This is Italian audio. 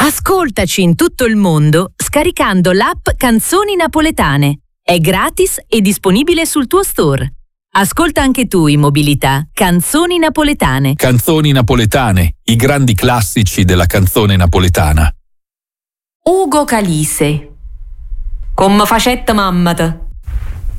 Ascoltaci in tutto il mondo scaricando l'app Canzoni Napoletane. È gratis e disponibile sul tuo store. Ascolta anche tu in mobilità Canzoni Napoletane. Canzoni napoletane, i grandi classici della canzone napoletana. Ugo Calise. Come facette mammata.